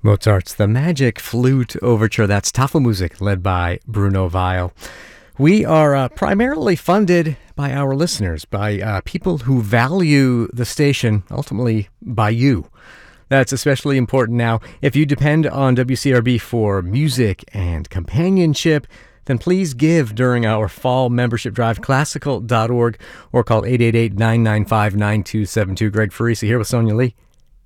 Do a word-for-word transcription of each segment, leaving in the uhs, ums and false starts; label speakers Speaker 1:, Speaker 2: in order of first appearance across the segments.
Speaker 1: Mozart's The Magic Flute Overture. That's Tafelmusik, led by Bruno Weil. We are uh, primarily funded by our listeners, by uh, people who value the station, ultimately by you. That's especially important now. If you depend on W C R B for music and companionship, then please give during our fall membership drive, classical dot org, or call eight eight eight, nine nine five, nine two seven two. Greg Farisi here with Sonia Lee.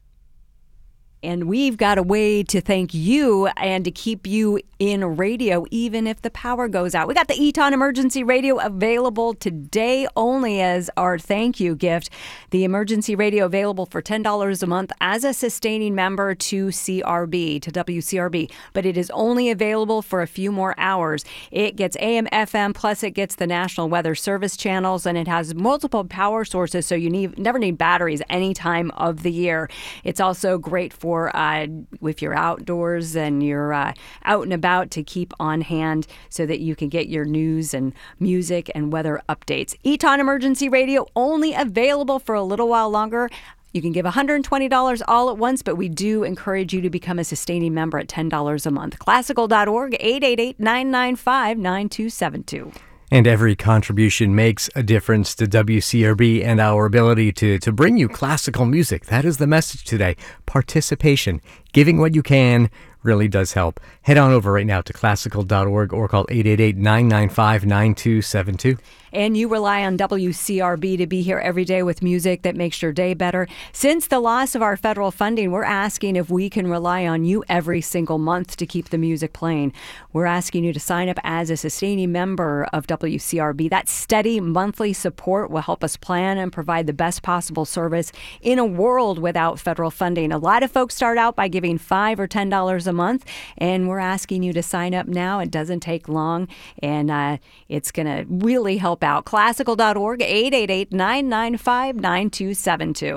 Speaker 2: And we've got a way to thank you and to keep you in radio, even if the power goes out. We got the Eton Emergency Radio available today only as our thank you gift. The emergency radio available for ten dollars a month as a sustaining member to C R B, to W C R B. But it is only available for a few more hours. It gets A M, F M, plus it gets the National Weather Service channels, and it has multiple power sources, so you need, never need batteries any time of the year. It's also great for For uh, if you're outdoors and you're uh, out and about, to keep on hand so that you can get your news and music and weather updates. Eton Emergency Radio only available for a little while longer. You can give one hundred twenty dollars all at once, but we do encourage you to become a sustaining member at ten dollars a month. classical dot org, eight eight eight, nine nine five, nine two seven two.
Speaker 1: And every contribution makes a difference to W C R B and our ability to, to bring you classical music. That is the message today. Participation, giving what you can, really does help. Head on over right now to classical dot org or call eight eight eight, nine nine five, nine two seven two.
Speaker 2: And you rely on W C R B to be here every day with music that makes your day better. Since the loss of our federal funding, we're asking if we can rely on you every single month to keep the music playing. We're asking you to sign up as a sustaining member of W C R B. That steady monthly support will help us plan and provide the best possible service in a world without federal funding. A lot of folks start out by giving five or ten dollars a month, and we're asking you to sign up now. It doesn't take long, and uh, it's going to really help out. classical dot org, eight eight eight, nine nine five, nine two seven two.